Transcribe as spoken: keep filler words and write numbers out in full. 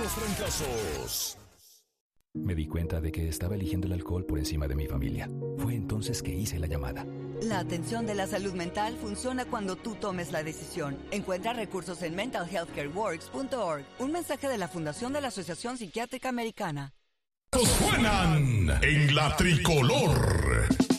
los trancazos. Me di cuenta de que estaba eligiendo el alcohol por encima de mi familia. Fue entonces que hice la llamada. La atención de la salud mental funciona cuando tú tomes la decisión. Encuentra recursos en mental health care works punto org. Un mensaje de la Fundación de la Asociación Psiquiátrica Americana. Suenan en la tricolor.